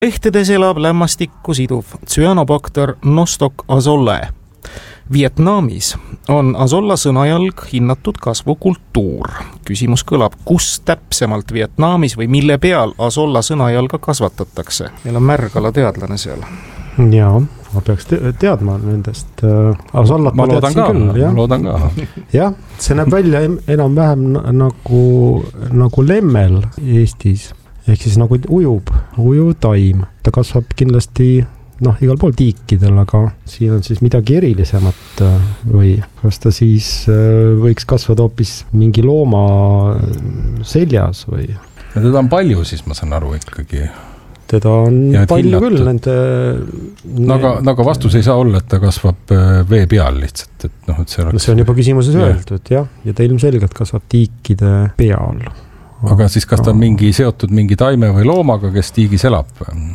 Lehtedes elab lämmastikku siduv Cyanobacter nostoc azolae. Vietnamis on azolla sõnajalg hinnatud kasvukultuur. Küsimus kõlab, kus täpsemalt Vietnamis või mille peal azolla sõnajalga kasvatatakse? Meil on Märgala teadlane seal. Jaa, ma peaks teadma nendest azollat. Ma loodan ka. Jah, see näeb välja enam-vähem nagu lemmel Eestis. Ehk siis nagu ujuv taim. Ta kasvab kindlasti igal pool tiikidel, aga siin on siis midagi erilisemat või kas ta siis võiks kasvada hoopis mingi looma seljas või? Ja teda on palju siis, ma saan aru ikkagi. Teda on palju küll nende... Aga vastus ei saa olla, et ta kasvab vee peal lihtsalt. Et see on juba küsimuses öeldud, jah. Ja ta ilmselgelt kasvab tiikide peal. Aga siis kas ta on seotud mingi taime või loomaga, kes tiigis elab?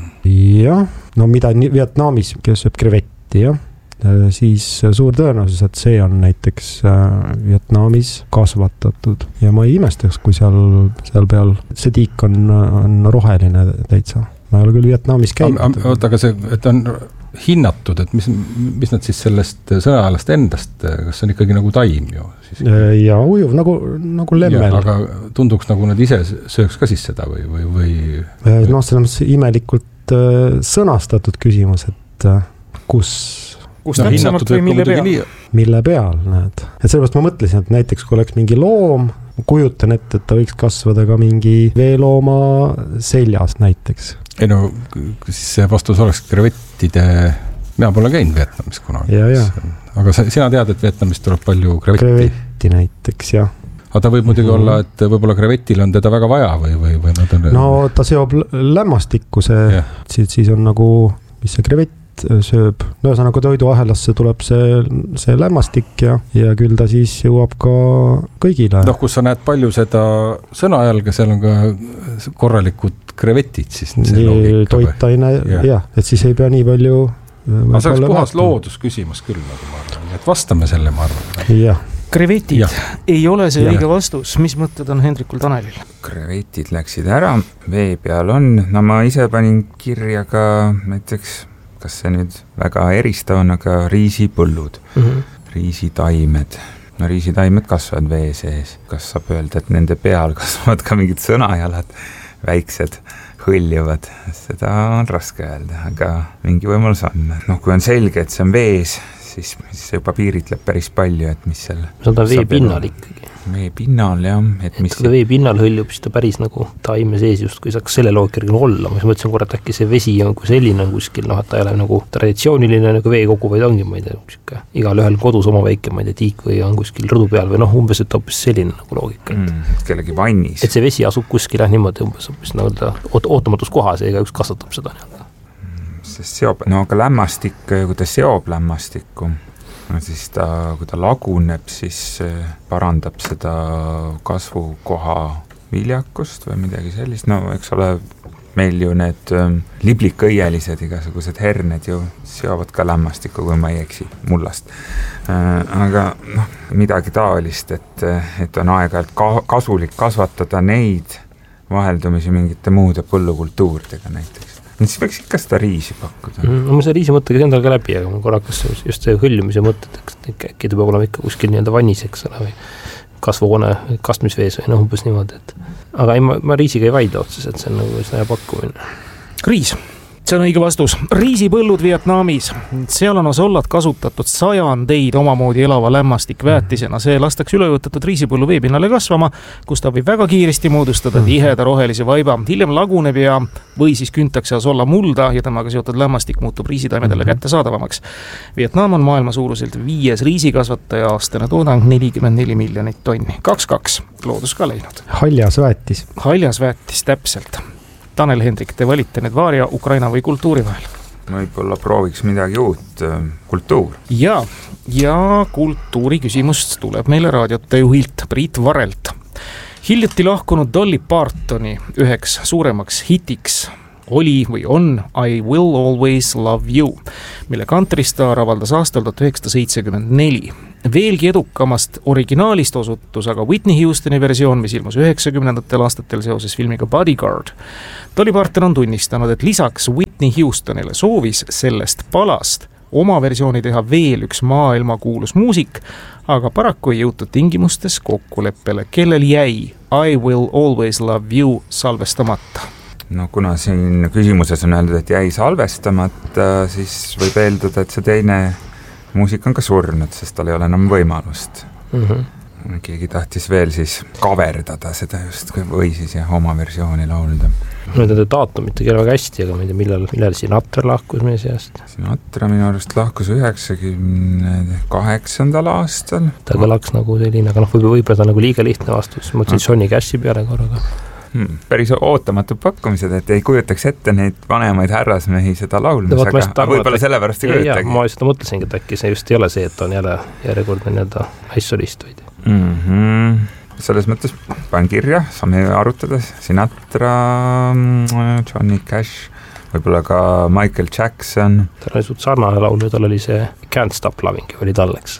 Jah, mida Vietnamis, kes sööb krevetti, jah, siis suur tõenäosus, et see on näiteks Vietnamis kasvatatud. Ja ma ei imestaks, kui seal peal see tiik on roheline täitsa. Ma ei ole küll Vietnamis käinud. Aga see, et on hinnatud, et mis nad siis sellest sõnajalast endast, kas see on ikkagi nagu taim ju? Ja ujuv, nagu lemmel. Ja, aga tunduks nagu nad ise sööks ka siis seda või? See on imelikult sõnastatud küsimus, et kus täpsemalt või mille peal? Mille peal, näed. Et sellepärast ma mõtlesin, et näiteks kui oleks mingi loom, kujutan ette, et ta võiks kasvada ka mingi veelooma seljas näiteks. Ei siis see vastus oleks krevettide... Mina pole käinud Vietnamis kunagi. Aga sina tead, et Vietnamis tuleb palju krevetti? Krevetti näiteks, jah. Aga ta võib muidugi olla, et võib-olla krevetil on teda väga vaja või nad on... ta seob lämmastikku, siis on nagu, mis see krevett sööb. Ühesõnaga toiduahelasse tuleb see lämmastik ja küll ta siis jõuab ka kõigile. Kus sa näed palju seda sõnajalga, seal on ka korralikud krevetid siis. Toitaine, jah, et siis ei pea nii palju... Aga see oleks puhas loodusküsimus küll, nagu ma arvan. Et vastame selle, ma arvan. Jah. Krevetid ei ole see õige vastus. Mis mõtted on Hendrikul Tanelil? Krevetid läksid ära, vee peal on. Ma ise panin kirja ka näiteks, kas see nüüd väga eristav on, aga riisipõllud, riisitaimed. Riisitaimed kasvavad vee sees. Kas saab öelda, et nende peal kasvavad ka mingid sõnajalad, väiksed, hõljuvad? Seda on raske öelda, aga mingi võimalus on. Kui on selge, et see on vees, siis see juba piiritleb päris palju, et mis seal... See on vee pinnal ikkagi. Vee pinnal, jah. Kui ta vee pinnal hõljub, siis ta päris nagu taime sees just, kui saaks selle loogirgi olla. Ma mõtlesin korra, et äkki see vesi on kui selline kuskil, et ta ei ole nagu traditsiooniline nagu veekogu, vaid ongi, ma ei tea, igal ühel kodus oma väike, ma ei tea, tiik või on kuskil rõdu peal või umbes, et hoopis selline nagu loogika. Kellegi vannis. Et see vesi asub kuskil niimoodi umbes ootamatus kohas ja üks kasvatab seda. Aga lämmastik, kui ta seob lämmastikku, siis kui ta laguneb, siis parandab seda kasvukoha viljakust või midagi sellist. Eks ole, meil ju need liblikõielised igasugused herned ju seovad ka lämmastikku, kui ma ei eksi, mullast. Aga midagi taolist, et on aeg-ajalt kasulik kasvatada neid vaheldumisi mingite muude põllukultuuridega näiteks. Siis võiks ikka seda riisi pakkuda. Ma see riisi mõttega endal ka läbi, aga ma korrakas just see hõljumise mõtted, äkki ta peab olema ikka kuskil nii-öelda vanniseks või kasvuhoone kastmisvees või umbes niimoodi. Aga ma riisiga ei vaidle otses, et see on nagu hea pakkumine. Riis. See on õige vastus. Riisipõllud Vietnamis. Seal on azollad kasutatud sajandeid omamoodi elava lämmastik väetisena. See lastakse ülevõtetud riisipõllu veepinnale kasvama, kus ta võib väga kiiresti moodustada tiheda rohelise vaiba. Hiljem laguneb või siis küntakse azolla mulda ja temaga seotud lämmastik muutub riisitaimedele kättesaadavamaks. Vietnam on maailma suuruselt 5. riisikasvataja, aastane toodang 44 miljonit tonni. 2-2. Loodus ka läinud. Haljas väetis, täpselt. Tanel, Hendrik, te valite need vaaria, Ukraina või kultuuri vahel? Võib-olla prooviks midagi uut, kultuur. Ja kultuuri küsimust tuleb meile raadiote juhilt Priit Varelt. Hiljuti lahkunud Dolly Partoni üheks suuremaks hitiks oli või on I Will Always Love You, mille countrystaar avaldas aastal 1974. veelgi edukamast originaalist osutus aga Whitney Houstoni versioon, mis ilmus 90. aastatel seoses filmiga Bodyguard. Dolly Parton on tunnistanud, et lisaks Whitney Houstonile soovis sellest palast oma versiooni teha veel üks maailmakuulus muusik, aga paraku ei jõutud tingimustes kokkuleppele, kellel jäi I Will Always Love You salvestamata. No kuna siin küsimuses on öeldud, et jäi salvestamata, siis võib eeldada, et see teine muusik on ka surnud, sest tal ei ole enam võimalust. Keegi tahtis veel siis kaverdada seda just või siis oma versiooni laulda. Nüüd on daatumit ei ole väga hästi, aga ma ei tea, millal Sinatra lahkus meie seast? Sinatra minu arust lahkus 98. aastal. Ta kõlaks nagu selline, aga võib-olla ta nagu liiga lihtne vastus. Ma mõtlesin Johnny Cashi peale korraga. Päris ootamatud pakkumised, et ei kujutaks ette neid vanemaid härrasmehi seda laulmas, aga võib-olla sellepärast ei kujutagi. Ma seda mõtlesingi, et äkki see just ei ole see, et on jälle järjekordne nii-öelda naissolist või Selles mõttes panen kirja, saame arutada Sinatra, Johnny Cash, võib-olla ka Michael Jackson. Tal oli suht sarnane laul, tal oli see Can't Stop Loving, oli talleks.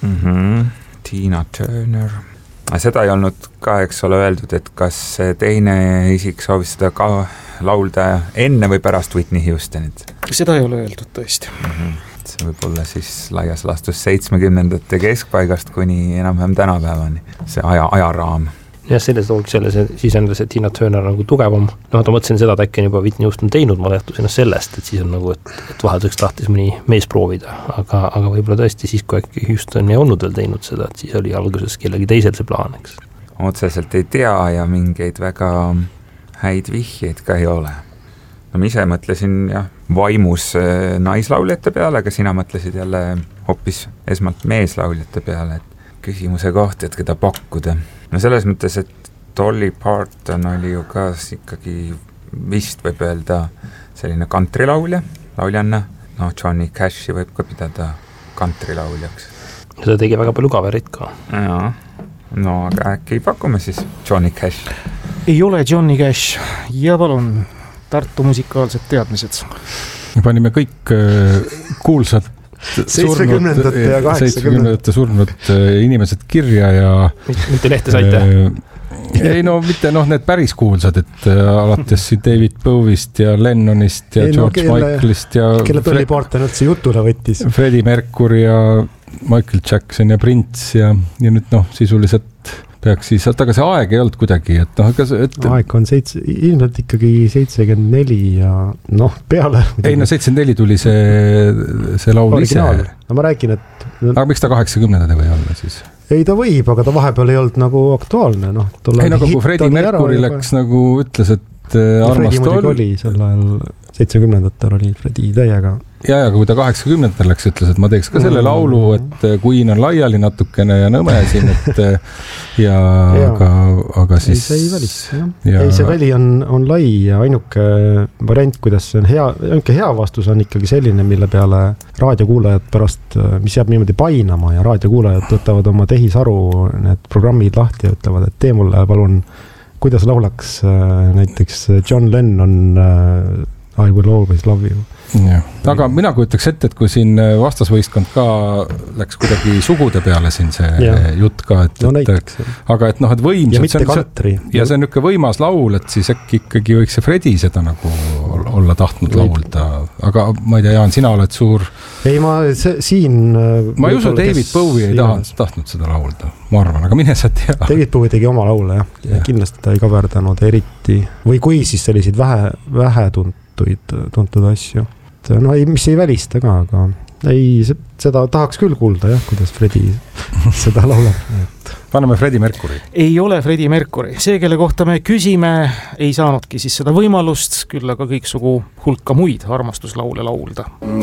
Tina Turner. Seda ei olnud ka, eks ole öeldud, et kas teine isik soovis seda ka laulda enne või pärast Whitney Houstonit? Seda ei ole öeldud tõesti. See võib olla siis laias laastus 70. keskpaigast kuni enam-vähem tänapäevani, see ajaraam. Ja selles oleks jälle siis on see Tina Turner nagu tugevam. Ma mõtlesin seda, et äkki on juba Whitney Houston teinud, ma lähtusin sellest, et siis on nagu, et vahelduseks tahtis mõni mees proovida, aga võib-olla tõesti siis, kui äkki Houston ei olnud veel teinud seda, et siis oli alguses kellegi teisel see plaan, eks. Otseselt ei tea ja mingeid väga häid vihjeid ka ei ole. No ma ise mõtlesin vaimus naislauljate peale, aga sina mõtlesid jälle hoopis esmalt meeslauljate peale, et küsimuse koht, et keda pakkuda. No selles mõttes, et Dolly Parton oli ju ka ikkagi vist võib öelda selline countrylauljanna. No Johnny Cashi võib ka pidada countrylaujaks. Seda tegi väga palju kaverit ka. Jaa. No aga äkki pakume siis Johnny Cash? Ei ole Johnny Cash ja palun Tartu musikaalsed teadmised. Me panime kõik kuulsad 70. ja 80. surnud inimesed kirja ja mitte lehte saite? Ei mitte need päris kuulsad, et alates David Bowie'st ja Lennonist ja George Michaelist ja kelle Dolly Parton üldse jutule võttis. Freddie Mercury ja Michael Jackson ja Prince ja nüüd sisuliselt peaks siis, aga see aeg ei olnud kuidagi, aeg on ilmselt ikkagi 74 ja peale. Ei, 74 tuli see laul originaal. Ise. No ma räägin, et... Aga miks ta 80-ndade või olla siis? Ei, ta võib, aga ta vahepeal ei olnud nagu aktuaalne. Ei, nagu kui Freddie Mercury läks nagu ütles, et armast oli sel ajal 70-ndatel oli Freddie täiega. Ja, kui ta 80-ndatel läks, ütles, et ma teeks ka selle laulu, et Queen on laiali natukene ja nõme siin, et aga siis... Ei, see ei välist, jah. Ei, see väli on lai ja ainuke variant, kuidas see on ainuke hea vastus on ikkagi selline, mille peale raadiokuulajad pärast, mis jääb niimoodi painama ja raadiokuulajad võtavad oma tehisaru need programmid lahti ja ütlevad, et tee mulle palun, kuidas laulaks näiteks John Lennon I Will Always Love You. Ja. Aga mina kujutaks ette, et kui siin vastasvõistkond ka läks kuidagi sugude peale siin see jutt ka, aga et võimsad ja mitte country. Ja see on niisugune võimas laul, et siis äkki ikkagi võiks see Freddie seda nagu olla tahtnud laulda, aga ma ei tea, Jaan, sina oled suur... Ei, ma ei usu, David Bowie ei tahtnud seda laulda, ma arvan, aga mine sa tea. David Bowie tegi oma laule, ja kindlasti ta ei kaverdanud eriti, või kui siis selliseid vähe tuntud asju. Mis ei välista ka, aga seda tahaks küll kuulda, kuidas Freddie seda laulab. Paneme Freddie Mercury. Ei ole Freddie Mercury. See, kelle kohta me küsime, ei saanudki siis seda võimalust, küll aga kõiksugu hulka muid armastuslaule laulda.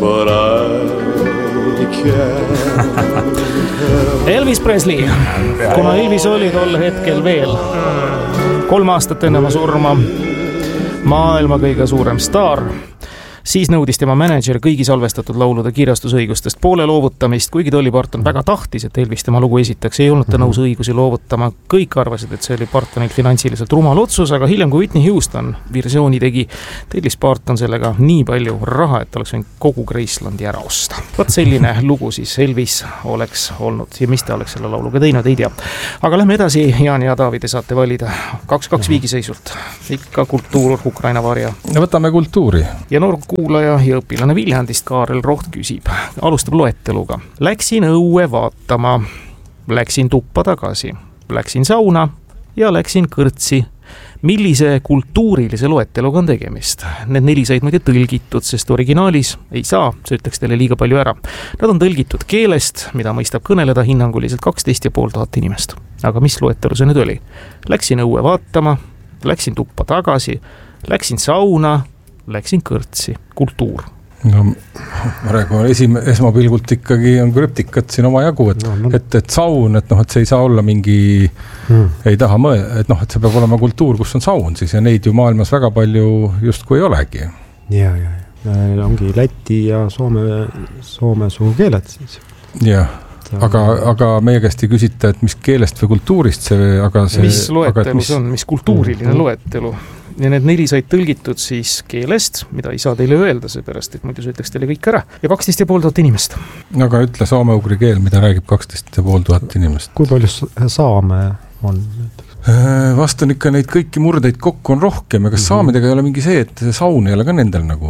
Elvis Presley, kuna Elvis oli tol hetkel veel 3 aastat enne oma surma maailma kõige suurem staar, Siis nõudis tema mänedžer kõigi salvestatud laulude kirjastusõigustest poole loovutamist, kuigi Dolly Parton väga tahtis, et Elvis tema lugu esitaks, ei olnud ta nõus õigusi loovutama. Kõik arvasid, et see oli Partonilt finantsiliselt rumal otsus, aga hiljem, kui Whitney Houston versiooni tegi, tellis Parton sellega nii palju raha, et oleks võinud kogu Gracelandi ära osta. Vaat selline lugu siis Elvis oleks olnud ja mis ta oleks selle lauluga teinud, ei tea. Aga lähme edasi, Jaan ja Daavide saate valida 2-2 viigiseisult. Ikka kultuur, Ukraina varja. Võtame kultuuri. Ja noor kuulaja ja õpilane Viljandist Kaarel Roht küsib. Alustab loeteluga. Läksin õue vaatama, läksin tuppa tagasi, läksin sauna ja läksin kõrtsi. Millise kultuurilise loeteluga on tegemist? Need 4 said muide tõlgitud, sest originaalis ei saa, see ütleks teile liiga palju ära. Nad on tõlgitud keelest, mida mõistab kõneleda hinnanguliselt 12 500 inimest. Aga mis loetelu see nüüd oli? Läksin õue vaatama, läksin tuppa tagasi, läksin sauna, läksin kõrtsi. Kultuur. No, praegu esmapilgult ikkagi on krüptikat siin oma jagu, et saun, et see ei saa olla mingi, ei taha et see peab olema kultuur, kus on saun siis ja neid ju maailmas väga palju justkui ei olegi. Ja. Ongi Läti ja Soome suu keeled siis. Jah. Aga meie käest ei küsita, et mis keelest või kultuurist see, aga see... Mis loetelu see on, mis kultuuriline loetelu? Ja need 4 said tõlgitud siis keelest, mida ei saa teile öelda, seepärast, et muidu see ütleks teile kõik ära. Ja 12 500 inimest. Aga ütle soome-ugri keel, mida räägib 12 500 inimest. Kui palju saame on? Vast on ikka neid kõiki murdeid kokku on rohkem, aga saamidega ei ole mingi see, et saun ei ole ka nendel nagu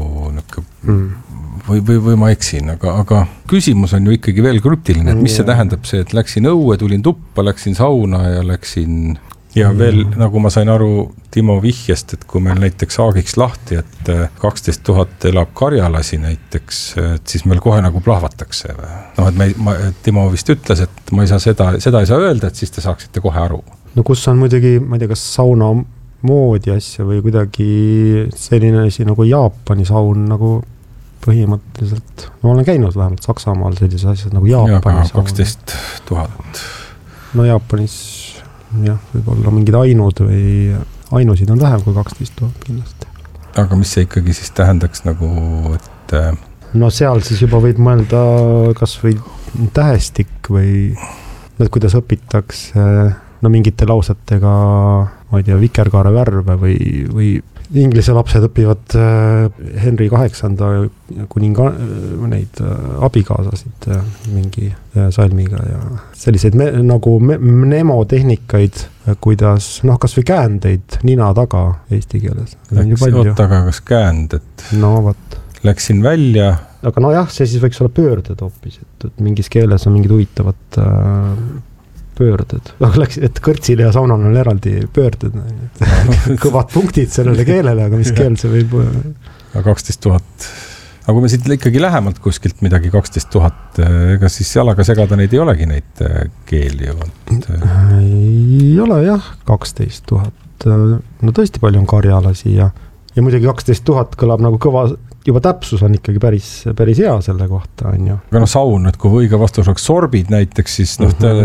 või ma eksin, aga küsimus on ju ikkagi veel krüptiline, et mis see tähendab see, et läksin õue, tulin tuppa, läksin sauna ja läksin ja veel, nagu ma sain aru Timo vihjest, et kui meil näiteks aagiks lahti, et 12 000 elab karjalasi näiteks, et siis meil kohe nagu plahvatakse. Et Timo vist ütles, et ma ei saa seda ei saa öelda, et siis te saaksite kohe aru. No kus on muidugi, ma ei tea, kas sauna moodi asja või kuidagi selline asi nagu Jaapani saun nagu põhimõtteliselt, ma olen käinud vähemalt Saksamaal sellised asjad nagu Jaapani saun. 12 000. No Jaapanis jah, võib-olla mingid ainusid on vähem kui 12 000 kindlasti. Aga mis see ikkagi siis tähendaks nagu, et... No seal siis juba võib mõelda kas või tähestik või kuidas õpitakse mingite lausetega, ma ei tea, vikerkaare värve või inglise lapsed õpivad Henry VIII kuninga neid abikaasasid mingi salmiga ja selliseid nagu mnemotehnikaid, kuidas, kas või käändeid nina taga eesti keeles. Aga kas käänd, et läksin välja? Aga nojah, see siis võiks olla pöörded hoopis, et mingis keeles on mingid huvitavad pöörded. Et kõrtsil ja saunal on eraldi pöörded. Kõvad punktid sellele keelele, aga mis keel see võib... 12 000. Aga kui me siit ikkagi lähemalt kuskilt midagi 12 000, ega siis jalaga segada neid ei olegi neid keeli ju? Ei ole jah, 12 000. No tõesti palju on karjalasi ja muidugi 12 000 kõlab nagu kõva... Juba täpsus on ikkagi päris hea selle kohta, on ju. Aga saun, et kui õige vastus oleks sorbid näiteks, siis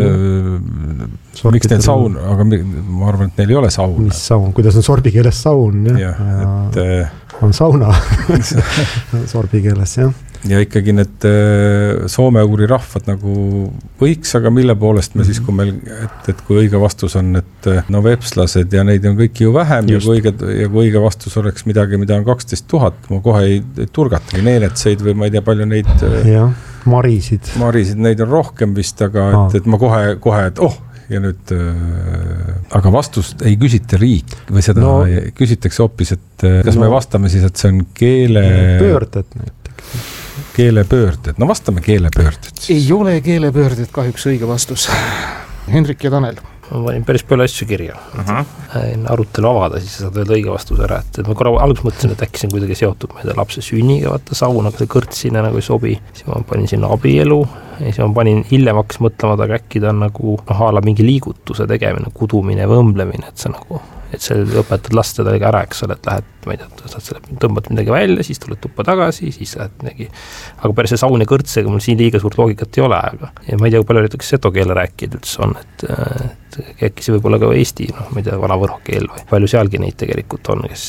miks need saun, aga ma arvan, et neil ei ole saun. Mis saun? Kuidas on sorbi keeles saun? On sauna sorbi keeles, jah. Ja ikkagi need soome-ugri rahvad nagu võiks, aga mille poolest me siis, kui meil, et kui õige vastus on, et vepslased ja neid on kõiki ju vähem ja kui õige vastus oleks midagi, mida on 12 000, ma kohe ei turgatagi neenetseid või ma ei tea palju neid... Jah, marisid. Marisid, neid on rohkem vist, aga et ma kohe, et ja nüüd, aga vastust ei küsita riik või seda küsitakse hoopis, et kas me vastame siis, et see on pöörded näiteks. Keelepöörded. No vastame keelepöörded. Ei ole keelepöörded kahjuks õige vastus. Henrik ja Tanel. Ma panin päris palju asju kirja. Arutelu avada, siis saad öelda õige vastus ära. Et ma korra alguses mõtlesin, et äkki see on kuidagi seotud meie lapse sünniga, vaata sauna, aga see kõrtsina nagu ei sobi. Siis ma panin sinna abielu ja siis ma panin hiljem hakkas mõtlema, aga äkki ta on nagu haala mingi liigutuse tegemine, kudumine või õmblemine, et see nagu... Et see õpetad lasta teda ära, eks ole, et lähed, ma ei tea, tõmbad midagi välja, siis tuled tuppa tagasi, siis lähed midagi. Aga päris see saun ja kõrtsega mul siin liiga suurt loogikat ei ole, aga ja ma ei tea, kui palju näiteks seto keele rääkida üldse on, et äkki see võib olla ka Eesti, ma ei tea, vana võrho keel või palju sealgi neid tegelikult on, kes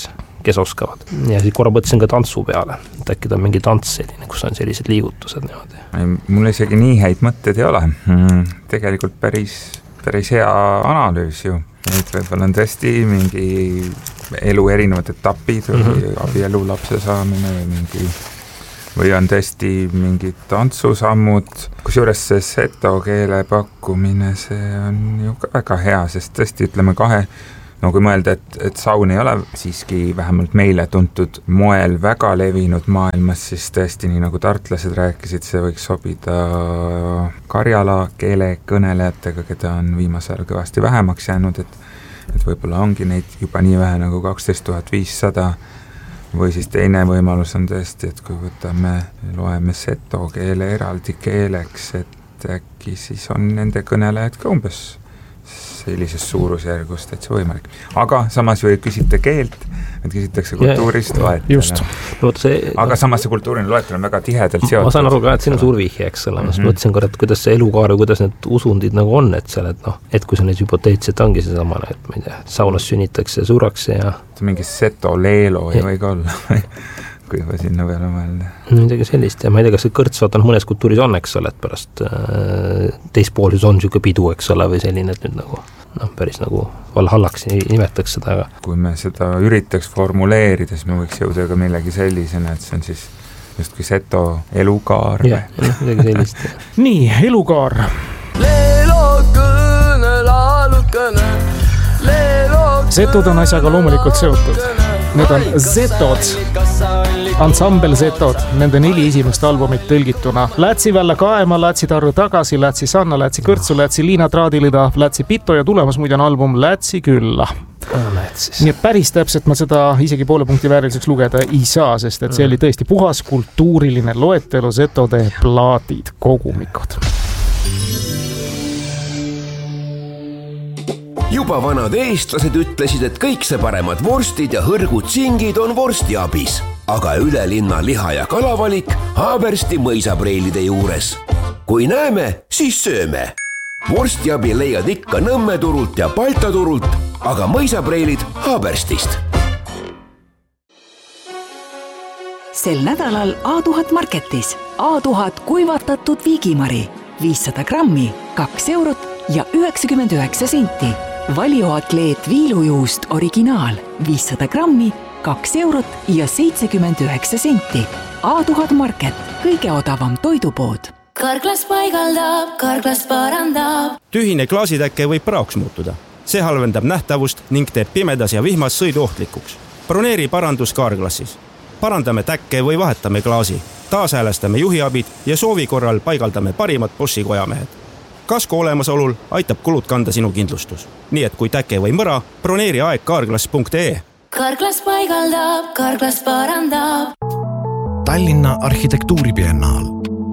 kes oskavad. Ja siis korra mõtlesin ka tantsu peale, et äkki ta on mingi tants selline, kus on sellised liigutused niimoodi. Mul isegi nii häid mõtteid ei ole. Tegelikult päris hea analüüs ju. Et võib-olla on tõesti mingi elu erinevad etapid või abielu lapse saamine või on tõesti mingid tantsusammud. Kusjuures see seto keele pakkumine, see on ju väga hea, sest tõesti ütleme kui mõelda, et saun ei ole siiski vähemalt meile tuntud moel väga levinud maailmas, siis tõesti nii nagu tartlased rääkisid, see võiks sobida Karjala keele kõnelejatega, keda on viimasel kõvasti vähemaks jäänud, et võib-olla ongi neid juba nii vähe nagu 12 500 või siis teine võimalus on tõesti, et kui loeme seto keele eraldi keeleks, et äkki siis on nende kõnelejad ka umbes sellises suurusjärgus täitsa võimalik. Aga samas ju ei küsita keelt, et küsitakse kultuurist loetelu. Aga samas see kultuuriline loetelu on väga tihedalt seotud. Ma saan aru ka, et siin on suur vihje, eks ole. Ma mõtlesin korra, et kuidas see elukaar või kuidas need usundid nagu on, et seal, et kui see need hüpoteetselt ongi see samane, et ma ei tea, saunas sünnitakse, surrakse ja... Mingi seto leelo ei või ka olla kui juba sinna peale mõelda. Midagi sellist ja ma ei tea, kas see kõrts mõnes kultuuris on, eks ole, et pärast teispoolsus on siuke pidu, eks ole, või selline, et nüüd nagu päris nagu valhallaks nimetaks seda. Aga... Kui me seda üritaks formuleerida, siis me võiks jõuda ka millegi sellisena, et see on siis justkui seto elukaar. Jah, midagi sellist. Nii, elukaar. Setod on asjaga loomulikult seotud. Need on Zetod, ansambel Zetod, nende 4 esimest albumit tõlgituna. Lätsi välja kaema, Lätsi tarru tagasi, Lätsi Sanna, Lätsi kõrtsu, Lätsi Liina traadilida, Lätsi pito ja tulemas muide on album Lätsi külla. Nii et päris täpselt ma seda isegi poole punkti vääriliseks lugeda ei saa, sest et see oli tõesti puhas kultuuriline loetelu Zetode plaadid, kogumikud. Juba vanad eestlased ütlesid, et kõik see paremad vorstid ja hõrgud singid on vorstiabis, aga üle linna liha- ja kalavalik Haabersti mõisapreilide juures. Kui näeme, siis sööme. Vorstiabi leiad ikka Nõmme turult ja Balta turult, aga mõisapreilid Haaberstist. Sel nädalal A1000 Marketis A1000 kuivatatud viigimari 500 grammi, 2 eurot ja 99 senti. Valioatleet viilujuust originaal 500 grammi, 2 eurot ja 79 senti. A1000 Market, kõige odavam toidupood. Karklas paigaldab, Karklas parandab. Tühine klaasitäkke võib praoks muutuda. See halvendab nähtavust ning teeb pimedas ja vihmas sõidu ohtlikuks. Broneeri parandus Karklassis. Parandame täkke või vahetame klaasi. Taashäälestame juhiabid ja soovi korral paigaldame parimad Boschi kojamehed. Kasko olemasolul aitab kulud kanda sinu kindlustus. Nii et kui täke või mõra, broneeri aeg karklas.ee. Karklas paigaldab, Karklas parandab. Tallinna arhitektuuribiennaal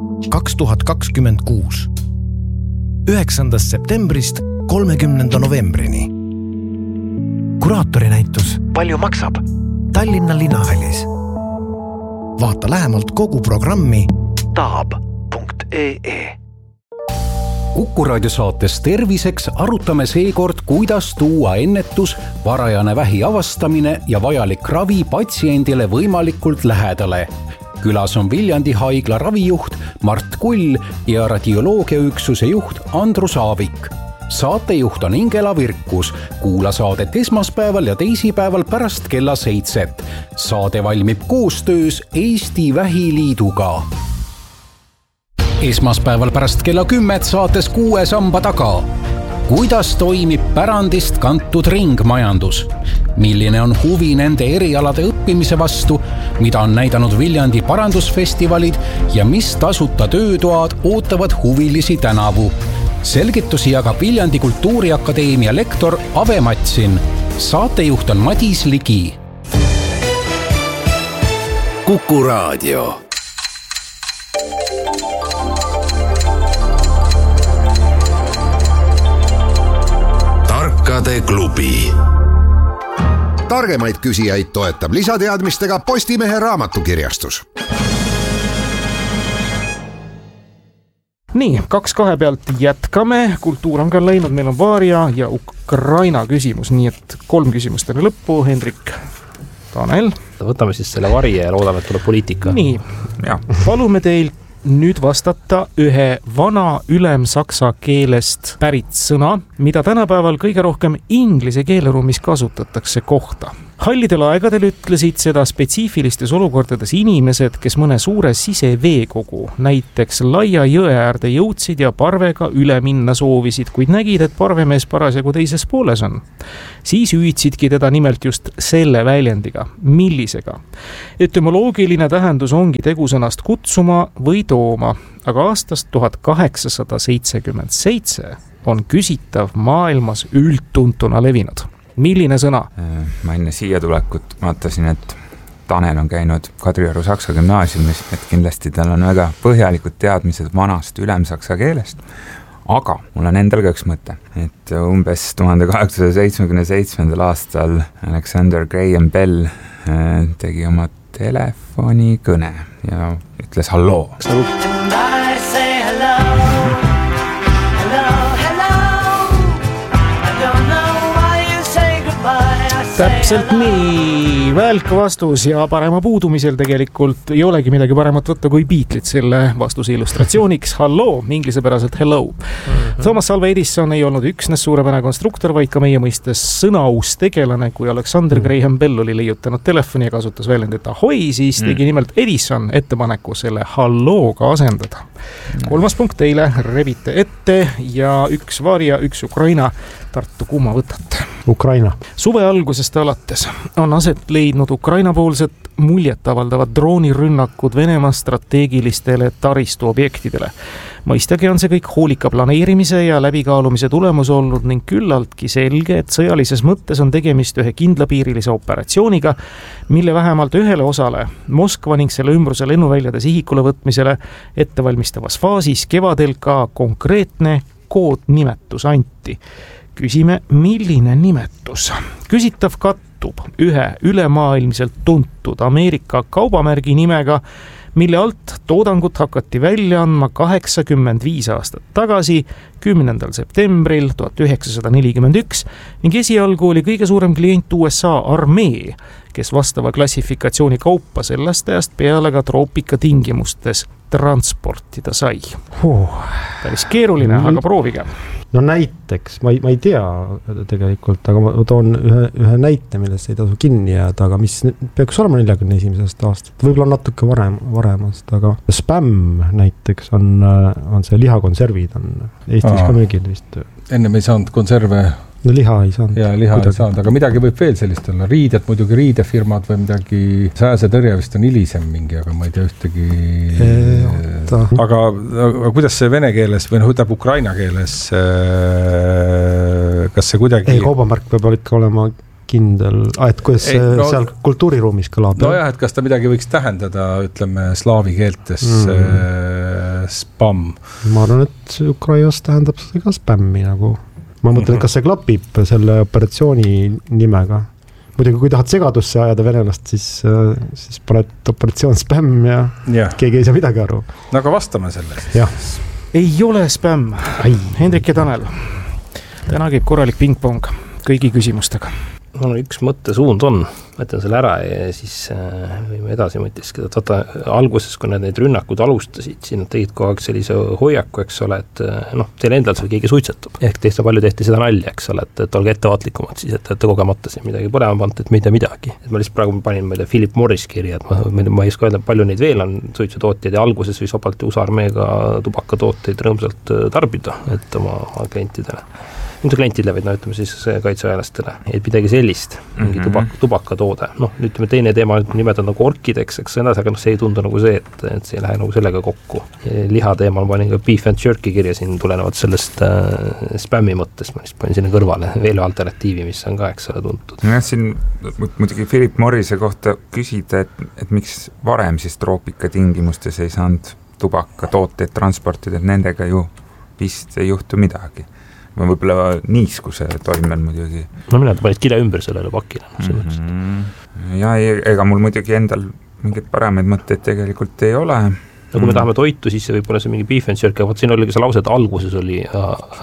2026. 9. septembrist 30. novembrini. Kuraatori-näitus Palju maksab? Tallinna linnahallis. Vaata lähemalt kogu programmi taab.ee. Kuku Raadio saates Terviseks arutame seekord, kuidas tuua ennetus, varajane vähi avastamine ja vajalik ravi patsiendile võimalikult lähedale. Külas on Viljandi haigla ravijuht Mart Kull ja radioloogiaüksuse juht Andrus Aavik. Saatejuht on Ingela Virkus. Kuula saadet esmaspäeval ja teisipäeval pärast kella 7. Saade valmib koostöös Eesti Vähiliiduga. Esmaspäeval pärast kella 10 saates 6 samba taga. Kuidas toimib pärandist kantud ringmajandus? Milline on huvi nende erialade õppimise vastu, mida on näidanud Viljandi parandusfestivalid ja mis tasuta töötoad ootavad huvilisi tänavu? Selgitusi jagab Viljandi Kultuuriakadeemia lektor Ave Matsin. Saatejuht on Madis Ligi. Kuku Raadio. Tarkade klubi. Targemaid küsijaid toetab lisateadmistega Postimehe raamatukirjastus. Nii, 2-2 pealt jätkame. Kultuur on ka läinud, meil on Vaaria ja Ukraina küsimus, nii et 3 küsimust enne lõppu. Hendrik, Tanel. Võtame siis selle vari ja loodame, et tuleb poliitika. Nii, palume teil nüüd vastata ühe vana ülemsaksa keelest pärit sõna, mida tänapäeval kõige rohkem inglise keeleruumis kasutatakse kohta. Hallidel aegadel ütlesid seda spetsiifilistes olukordades inimesed, kes mõne suure siseveekogu, näiteks laia jõe äärde jõudsid ja parvega üle minna soovisid, kuid nägid, et parvemees parasjagu teises pooles on. Siis hüüdsidki teda nimelt just selle väljendiga, millisega. Etümoloogiline tähendus ongi tegusõnast kutsuma või tooma, aga aastast 1877 on küsitav maailmas üldtuntuna levinud. Milline sõna? Ma enne siia tulekut vaatasin, et Tanel on käinud Kadrioru Saksa gümnaasiumis, et kindlasti tal on väga põhjalikud teadmised vanast ülemsaksa keelest. Aga mul on endal ka üks mõte, et umbes 1877. aastal Alexander Graham Bell tegi oma telefonikõne ja ütles halloo. Täpselt nii, välk vastus ja parema puudumisel tegelikult ei olegi midagi paremat võtta kui Beatleid selle vastuse illustratsiooniks. Halloo, inglisepäraselt hello. Thomas Alva Edison ei olnud üksnes suurepärane konstruktor, vaid ka meie mõistes sõnaus tegelane, kui Alexander Graham Bell oli leiutanud telefoni ja kasutas väljendit ahoi, siis tegi nimelt Edison ettepaneku selle hallooga asendada. 3. punkt teile, rebite ette ja üks Varja, üks Ukraina. Tartu, kumma võtate? Ukraina. Suve algusest alates on aset leidnud Ukraina-poolset muljetavaldavad droonirünnakud Venemaa strateegilistele taristuobjektidele. Mõistagi on see kõik hoolika planeerimise ja läbikaalumise tulemus olnud ning küllaltki selge, et sõjalises mõttes on tegemist ühe kindlapiirilise operatsiooniga, mille vähemalt ühele osale Moskva ning selle ümbruse lennuväljade sihikule võtmisele ettevalmistavas faasis kevadel ka konkreetne koodnimetus anti. Küsime, milline nimetus? Küsitav kattub ühe ülemaailmselt tuntud Ameerika kaubamärgi nimega, mille alt toodangut hakati välja andma 85 aastat tagasi, 10. septembril 1941 ning esialgu oli kõige suurem klient USA armee, kes vastava klassifikatsiooni kaupa sellest ajast peale ka troopika tingimustes transportida sai. Päris keeruline, aga proovige. No näiteks, ma ei tea tegelikult, aga ma toon ühe näite, millest ei tasu kinni jääda, aga mis peaks olema 41. aastat, võib-olla natuke varemast, aga spämm näiteks on see lihakonservid on Eestis ka müügil vist. Enne me ei saanud konserve. No liha ei saanud. Ja liha ei saanud, aga midagi võib veel sellist olla. Riided, muidugi riidefirmad või midagi, sääsetõrje vist on hilisem mingi, aga ma ei tea ühtegi. Aga kuidas see vene keeles või ütleb Ukraina keeles, kas see kuidagi. Ei, kaubamärk peab ikka olema kindel, et kuidas seal kultuuriruumis kõlab. No jah, et kas ta midagi võiks tähendada, ütleme, slaavi keeltes spamm. Ma arvan, et Ukrainas tähendab seda ka spämmi nagu. Ma mõtlen, kas see klapib selle operatsiooni nimega. Muidugi, kui tahad segadusse ajada venelast, siis paned operatsioon spämm ja keegi ei saa midagi aru. No aga vastame selle siis. Jah. Ei ole spämm. Hendrik ja Tanel. Täna käib korralik pingpong kõigi küsimustega. No, üks mõttesuund on, mõtlen selle ära ja siis võime edasi mõtiskeda. Vaata, alguses, kui need rünnakud alustasid, siin tegid kogu aeg sellise hoiaku, eks ole, et teil endal seal keegi suitsetab. Ehk palju tehti seda nalja, eks ole, et olge ettevaatlikumad siis, et kogemata siin midagi põlema pant, et mitte midagi. Et ma lihtsalt praegu panin Philip Morris kirja, et ma ei oska öelda, palju neid veel on suitsutootjaid ja alguses võis vabalt USA armeega tubakatooteid rõõmsalt tarbida, et oma klientidele. Mitte klientidele, vaid ütleme siis kaitseväelastele, et midagi sellist, mingi tubakatoode. Ütleme teine teema, nimetad nagu orkideks, eks aga see ei tundu nagu see, et see ei lähe nagu sellega kokku. Liha teemal panin ka beef and jerky kirja siin tulenevad sellest spämmi mõttest, ma panin sinna kõrvale veel alternatiivi, mis on ka eks ole tuntud. Ja siin muidugi Philip Morrise kohta küsida, et miks varem siis troopika tingimustes ei saanud tubakatooteid transportida, et nendega ju vist ei juhtu midagi. Ma võib-olla niiskuse toimel muidugi. No mina panid kirja ümber sellele pakile. Ja ega mul muidugi endal mingid paremaid mõtteid tegelikult ei ole. No kui me tahame toitu, siis võib-olla see mingi beef and jerky, vaat siin oli ka see lause, et alguses oli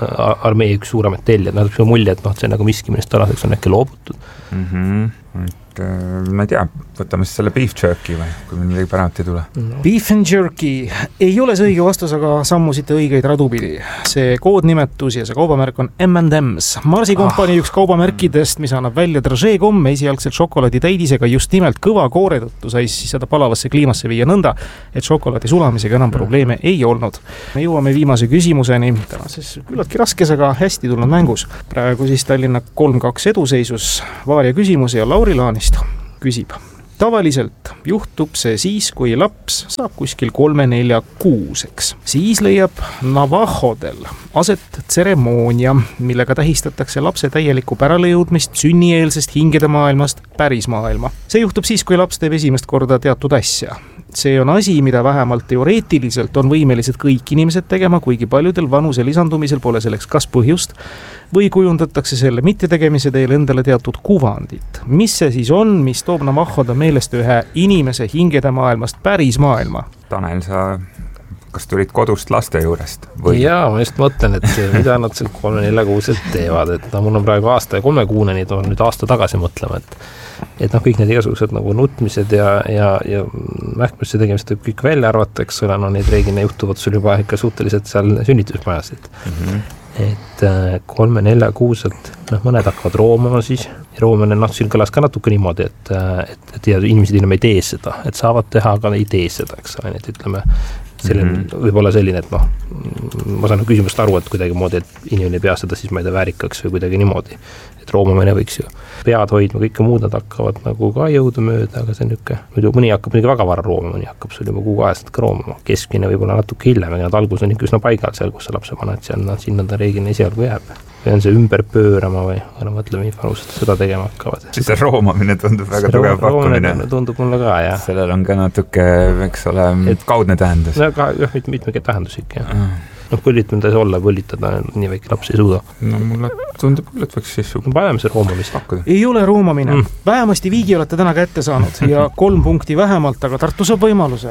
armee üks suuremat tellijad, see mulje, et see on nagu miski, millest tänaseks on äkki loobutud. ma ei tea, võtame siis selle beef jerky või, kui meil midagi pärast ei tule. Beef and jerky ei ole see õige vastus, aga sammusite õigeid radupidi. See koodnimetus ja see kaubamärk on M&M's. Marsi kompanii üks kaubamärkidest, mis annab välja dražee-komme esialgselt šokolaaditäidisega just nimelt kõva koore tõttu sai siis seda palavasse kliimasse viia nõnda, et šokolaadi sulamisega enam probleeme ei olnud. Me jõuame viimase küsimuseni, tänases küllaltki raskes, aga hästi tulnud mängus. Praegu siis Tallinna 3-2 eduseisus Vaaria küsimus ja Lauri Laanist küsib. Tavaliselt juhtub see siis, kui laps saab kuskil 3-4-6-eks. Siis leiab navahodel aset tseremoonia, millega tähistatakse lapse täielikku päralejõudmist sünnieelsest hingede maailmast päris maailma. See juhtub siis, kui laps teeb esimest korda teatud asja. See on asi, mida vähemalt teoreetiliselt on võimelised kõik inimesed tegema, kuigi paljudel vanuse lisandumisel pole selleks kas põhjust või kujundatakse selle mittetegemise teel endale teatud kuvandit. Mis see siis on, mis toob navahoda meelest ühe inimese hingede maailmast päris maailma? Tanel, kas tulid kodust laste juurest? Või? Jaa, ma just mõtlen, et mida nad seal 3-4-6 teevad, et mul on praegu aasta ja 3 kuune, nii toon nüüd aasta tagasi mõtlema, et kõik need igasugused nagu nutmised ja mähkmisse tegemised võib kõik välja arvata, eks ole, neid reeglina juhtuvad sul juba ikka suhteliselt seal sünnitusmajas, et 3-4-6, mõned hakkavad roomama siis, roomane siin kõlas ka natuke niimoodi, et inimesed enam ei tee seda, et saavad teha, aga ei tee seda, eks ole, et ütleme, võib olla selline, et ma saan küsimust aru, et kuidagi moodi, et inimene ei pea seda siis ma ei tea väärikaks või kuidagi niimoodi, et roomamine võiks ju pead hoidma, kõike muud nad hakkavad nagu ka jõuda mööda, aga see on niisugune, muidu mõni hakkab muidugi väga vara roomama, mõni hakkab sul juba kuuajast ka roomama, keskmine võib-olla natuke hiljem, aga nad algus on ikka üsna paigal seal, kus sa lapse paned, sinna ta reeglina esialgu jääb. Või on see ümber pöörama või mõtleme, vanused seda tegema hakkavad. See roomamine tundub väga tugev pakkumine. Tundub mulle ka, jah. Sellel on ka natuke, eks ole, kaudne tähendus. Mitmegi tähendus ikka, jah. Põlitada olla, põlitada, nii väike laps ei suuda. No mulle tundub küll, et võiks siis paneme see roomamist pakkuda. Ei ole roomamine. Vähemasti viigi olete täna kätte saanud ja 3 punkti vähemalt, aga Tartu saab võimaluse.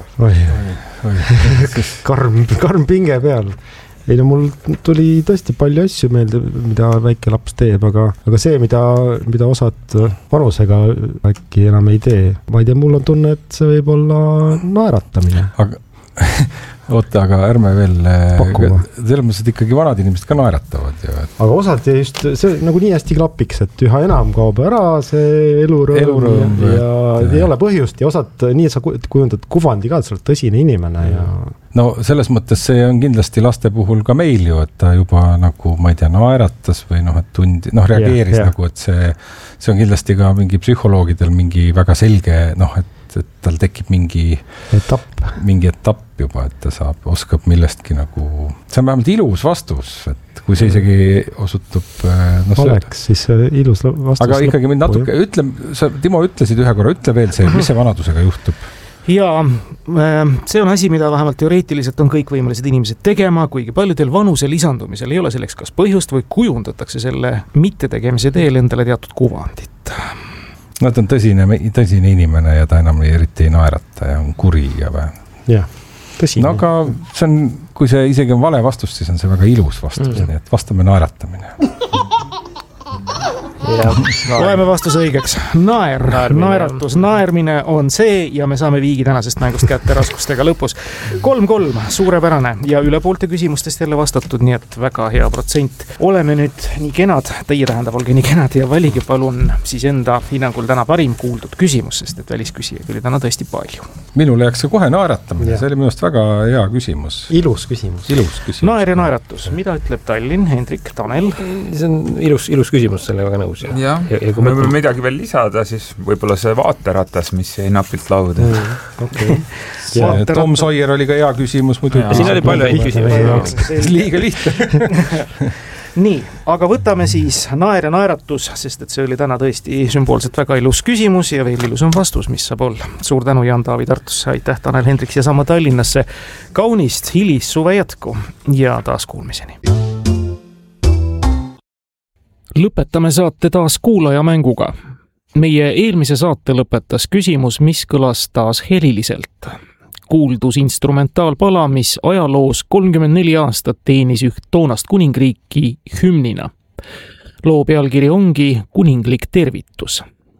Karm pinge peal. Ei no mul tuli tõesti palju asju meelde, mida väike laps teeb, aga see, mida osad vanusega äkki enam ei tee. Ma ei tea, mul on tunne, et see võib olla naeratamine. Oota, aga ärme veel selles mõttes, et ikkagi vanad inimesed ka naeratavad ju. Aga osad just, see nagu nii hästi klapiks, et üha enam kaob ära see elurõõm ja ei ole põhjust ja osad nii sa kujundad kuvandi ka, et sa oled tõsine inimene ja no selles mõttes see on kindlasti laste puhul ka meil ju, et ta juba nagu, ma ei tea, naeratas või et reageeris nagu, et see on kindlasti ka mingi psühholoogidel mingi väga selge, et tal tekib mingi etapp juba, et ta oskab millestki nagu, see on vähemalt ilus vastus, et kui see isegi osutub oleks, siis ilus vastus. Aga ikkagi mind natuke, Timo ütlesid ühe korra, ütle veel see, mis see vanadusega juhtub. Jaa, see on asi, mida vähemalt teoreetiliselt on kõik võimelised inimesed tegema, kuigi paljudel vanuse lisandumisel ei ole selleks kas põhjust või kujundatakse selle mittetegemise teel endale teatud kuvandit. No ta on tõsine inimene ja ta enam eriti ei naerata ja on kuri ja või. Jah, tõsine. No aga see on, kui see isegi on vale vastus, siis on see väga ilus vastus, nii et vastame naeratamine. Loeme vastus õigeks. Naeratus, naermine on see ja me saame viigi tänasest mängust kätte raskustega lõpus. 3-3, suurepärane ja üle poolte küsimustest jälle vastatud, nii et väga hea protsent. Oleme nüüd nii kenad, teie tähendab, olge nii kenad ja valige palun siis enda hinnangul täna parim kuuldud küsimus, sest et välisküsijaid oli täna tõesti palju. Minule jääks see kohe naeratamine, see oli minust väga hea küsimus. Ilus küsimus. Naer ja naeratus, mida ütleb Tallinn, Hendrik, Tanel? See on ilus küsimus, selle väga nõus. Ja kui me võime midagi veel lisada, siis võib-olla see vaateratas, mis jäi napilt lauda. Tom Sawyer oli ka hea küsimus muidu. Siin oli palju häid küsimusi. Liiga lihtne. Nii, aga võtame siis naer ja naeratus, sest et see oli täna tõesti sümboolselt väga ilus küsimus ja veel ilus on vastus, mis saab olla. Suur tänu Jaan-Taavi Tartusse, aitäh Tanel Hendriks ja sama Tallinnasse. Kaunist hilis suve jätku ja taas kuulmiseni. Lõpetame saate taas kuulajamänguga. Meie eelmise saate lõpetas küsimus, mis kõlas taas heliliselt. Kuuldus instrumentaalpala, mis ajaloos 34 aastat teenis üht toonast kuningriiki hümnina. Loo pealkiri ongi Kuninglik tervitus.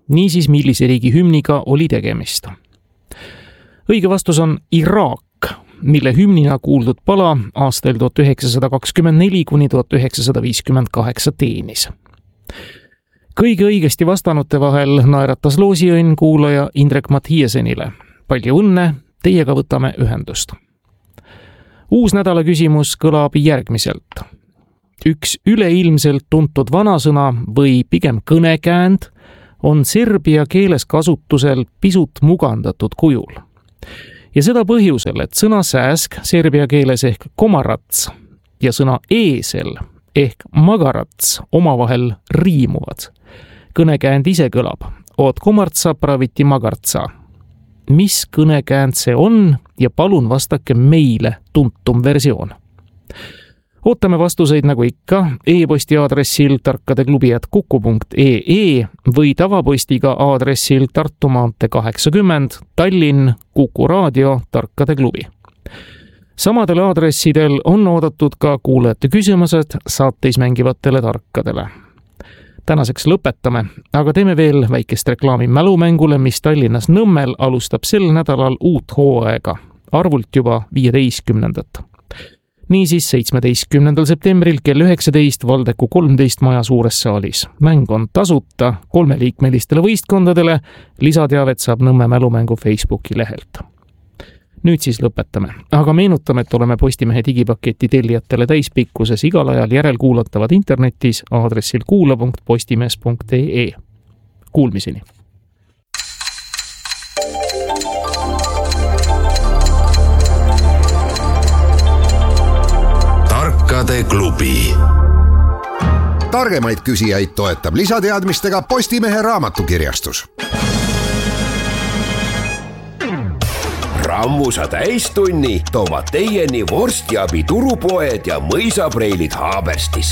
Niisiis, millise riigi hümniga oli tegemist? Õige vastus on Iraak, mille hümnina kuuldud pala aastail 1924 kuni 1958 teenis. Kõige õigesti vastanute vahel naeratas loosiõnn kuulaja Indrek Mathiasenile. Palju õnne, teiega võtame ühendust. Uus nädala küsimus kõlab järgmiselt. Üks üleilmselt tuntud vanasõna või pigem kõnekäänd on serbia keeles kasutusel pisut mugandatud kujul. Ja seda põhjusel, et sõna sääsk serbia keeles ehk komarats ja sõna eesel ehk magarats omavahel riimuvad. Kõnekäänd ise kõlab, oot komartsa praviti magartsa. Mis kõnekäänd see on ja palun vastake meile tuntum versioon. Ootame vastuseid nagu ikka e-posti aadressil tarkadeklubi@kuku.ee või tavapostiga aadressil Tartu maantee 80 Tallinn Kuku Raadio Tarkade Klubi. Samadel aadressidel on oodatud ka kuulajate küsimused saateis mängivatele tarkadele. Tänaseks lõpetame, aga teeme veel väikest reklaami mälumängule, mis Tallinnas Nõmmel alustab sel nädalal uut hooaega, arvult juba 15. Niisiis 17. septembril kell 19 Valdeku 13 maja suures saalis. Mäng on tasuta 3-liikmelistele võistkondadele, lisateavet saab Nõmme mälumängu Facebooki lehelt. Nüüd siis lõpetame, aga meenutame, et oleme Postimehe digipaketi tellijatele täispikkuses igal ajal järelkuulatavad internetis aadressil kuula.postimees.ee. Kuulmiseni! Tarkade klubi. Targemaid küsijaid toetab lisateadmistega Postimehe raamatukirjastus. Rammusa täistunni toovad teieni vorstiabi turupoed ja mõisapreilid Haaberstis.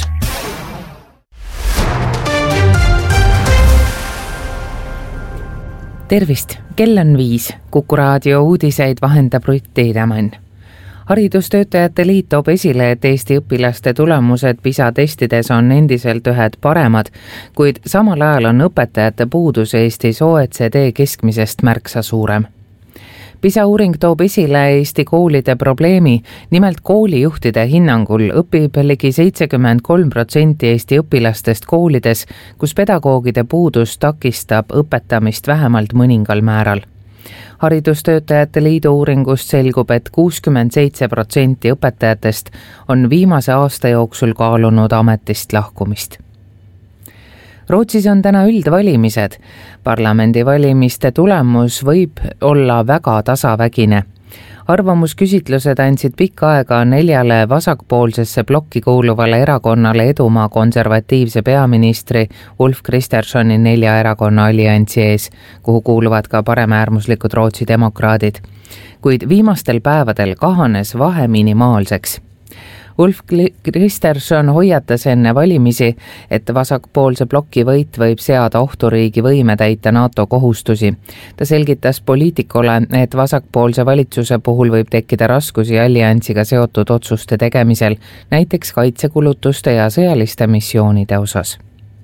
Tervist, kell on 5. Kuku Raadio uudiseid vahendab Rutt Tiedemann. Haridustöötajate liit toob esile, et Eesti õpilaste tulemused PISA testides on endiselt ühed paremad, kuid samal ajal on õpetajate puudus Eestis OECD keskmisest märksa suurem. PISA uuring toob esile Eesti koolide probleemi, nimelt koolijuhtide hinnangul õpib ligi 73% Eesti õpilastest koolides, kus pedagoogide puudus takistab õpetamist vähemalt mõningal määral. Haridustöötajate liidu uuringust selgub, et 67% õpetajatest on viimase aasta jooksul kaalunud ametist lahkumist. Rootsis on täna üldvalimised. Parlamendivalimiste tulemus võib olla väga tasavägine. Arvamusküsitlused andsid pikka aega 4 vasakpoolsesse blokki kuuluvale erakonnale edumaa konservatiivse peaministri Ulf Kristerssoni 4 erakonna alliansi ees, kuhu kuuluvad ka paremäärmuslikud Rootsi demokraadid. Kuid viimastel päevadel kahanes vahe minimaalseks. Ulf Kristersson hoiatas enne valimisi, et vasakpoolse bloki võit võib seada ohtu riigi võime täita NATO kohustusi. Ta selgitas poliitikule, et vasakpoolse valitsuse puhul võib tekkida raskusi alliansiga seotud otsuste tegemisel, näiteks kaitsekulutuste ja sõjaliste missioonide osas.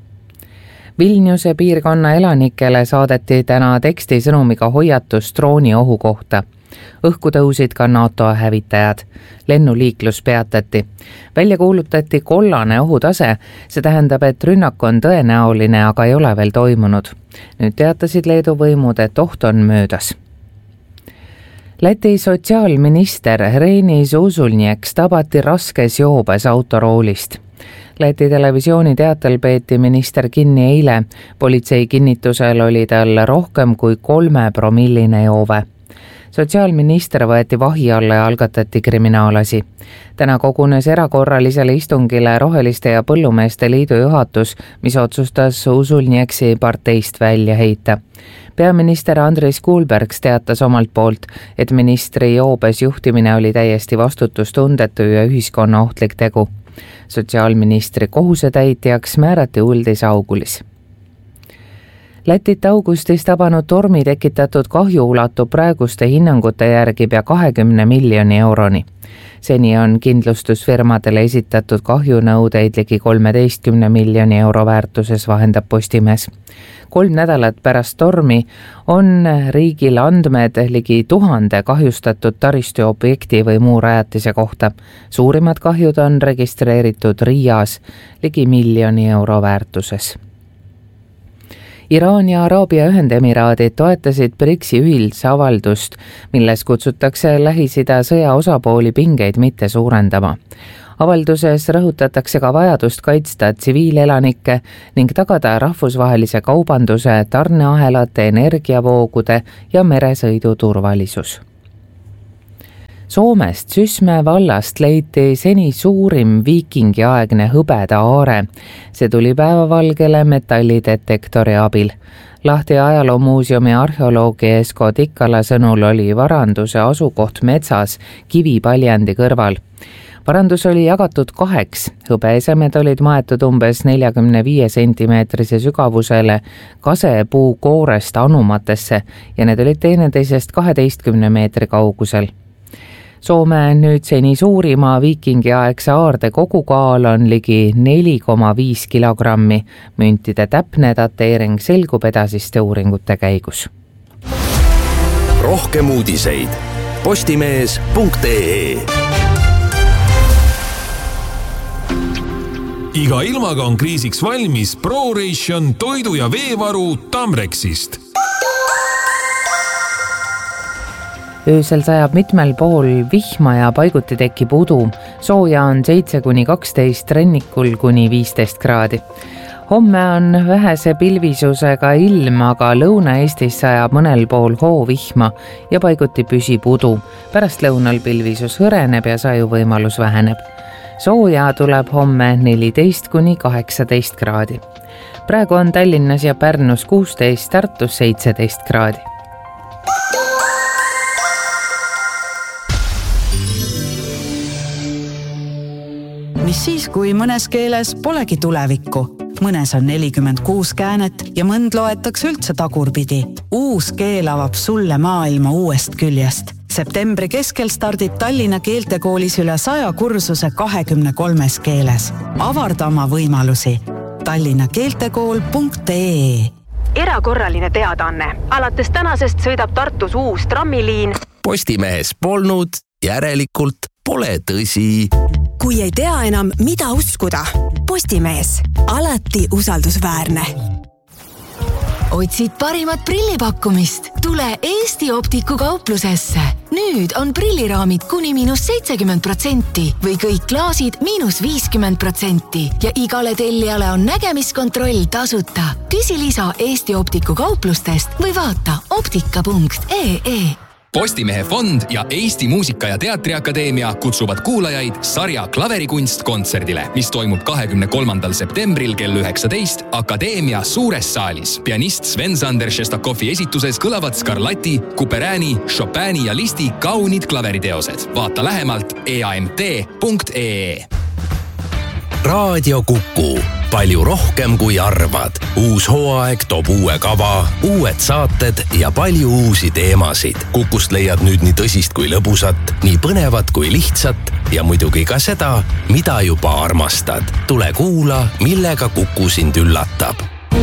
Vilniuse piirkonna elanikele saadeti täna tekstisõnumiga hoiatus drooniohu kohta. Õhku tõusid ka NATO hävitajad. Lennuliiklus peatati. Välja kuulutati kollane ohutase, see tähendab, et rünnak on tõenäoline, aga ei ole veel toimunud. Nüüd teatasid Leedu võimud, et oht on möödas. Läti sotsiaalminister Renis Usulnieks tabati raskes joobes autoroolist. Läti televisiooni teatel peeti minister kinni eile. Politsei kinnitusel oli tal rohkem kui 3-promilline joove. Sotsiaalminister võeti vahi alla ja algatati kriminaalasi. Täna kogunes erakorralisele istungile Roheliste ja Põllumeeste liidu juhatus, mis otsustas Usulnieksi parteist välja heita. Peaminister Andris Kuulbergs teatas omalt poolt, et ministri joobes juhtimine oli täiesti vastutustundetu ja ühiskonna ohtlik tegu. Sotsiaalministri kohusetäitjaks määrati Uldis Augulis. Lätit augustis tabanud tormi tekitatud kahju ulatub praeguste hinnangute järgi pea 20 miljoni euroni. Seni on kindlustusfirmadele esitatud kahjunõudeid ligi 13 miljoni euro väärtuses, vahendab Postimees. 3 nädalat pärast tormi on riigil andmed ligi 1000 kahjustatud taristuobjekti või muu rajatise kohta. Suurimad kahjud on registreeritud Riias ligi 1 miljoni euro väärtuses. Iraan ja Araabia Ühendemiraadid toetasid BRICS-i ühisavaldust, milles kutsutakse Lähis-Ida sõja osapooli pingeid mitte suurendama. Avalduses rõhutatakse ka vajadust kaitsta tsiviilelanikke ning tagada rahvusvahelise kaubanduse, tarneahelate, energiavoogude ja meresõidu turvalisus. Soomest Sysmäe vallast leiti seni suurim viikingiaegne hõbeda aare. See tuli päevavalgele metallidetektori abil. Lahti ajaloomuuseumi arheoloogi Esko Tikkala sõnul oli varanduse asukoht metsas kivipaljandi kõrval. Varandus oli jagatud 2, hõbeesemed olid maetud umbes 45 sentimeetrise sügavusele kasepuu koorest anumatesse ja need olid teineteisest 12 meetri kaugusel. Soome nüüd seni suurima viikingiaegse aarde kogukaal on ligi 4,5 kilogrammi. Müntide täpne dateering selgub edasiste uuringute käigus. Rohkem uudiseid postimees.ee. Iga ilmaga on kriisiks valmis ProRation toidu- ja veevaru Tamrexist. Öösel sajab mitmel pool vihma ja paiguti tekib udu. Sooja on 7-12, rennikul kuni 15 kraadi. Homme on vähese pilvisusega ilm, aga Lõuna-Eestis sajab mõnel pool hoovihma ja paiguti püsib udu. Pärast lõunal pilvisus hõreneb ja sajuvõimalus väheneb. Sooja tuleb homme 14-18 kraadi. Praegu on Tallinnas ja Pärnus 16, Tartus 17 kraadi. Mis siis, kui mõnes keeles polegi tulevikku? Mõnes on 46 käänet ja mõnd loetakse üldse tagurpidi. Uus keel avab sulle maailma uuest küljest. Septembri keskel stardib Tallinna keeltekoolis üle 100 kursuse 23 keeles. Avarda oma võimalusi. tallinnakeeltekool.ee. Erakorraline teadaanne. Alates tänasest sõidab Tartus uus trammiliin. Postimehes polnud, järelikult pole tõsi. Kui ei tea enam, mida uskuda. Postimees. Alati usaldusväärne. Otsid parimat prillipakkumist? Tule Eesti Optiku kauplusesse. Nüüd on prilliraamid kuni -70% või kõik klaasid -50% ja igale tellijale on nägemiskontroll tasuta. Küsi lisa Eesti Optiku kauplustest või vaata optika.ee. Postimehe fond ja Eesti Muusika- ja Teatriakadeemia kutsuvad kuulajaid sarja Klaverikunst kontserdile, mis toimub 23. septembril kell 19 Akadeemia suures saalis. Pianist Sven-Sander Šestakovi esituses kõlavad Scarlatti, Couperini, Chopini ja Listi kaunid klaveriteosed. Vaata lähemalt eamt.ee. Raadio Kuku. Palju rohkem kui arvad. Uus hooaeg toob uue kava, uued saated ja palju uusi teemasid. Kukust leiad nüüd nii tõsist kui lõbusat, nii põnevat kui lihtsat ja muidugi ka seda, mida juba armastad. Tule kuula, millega Kuku sind üllatab.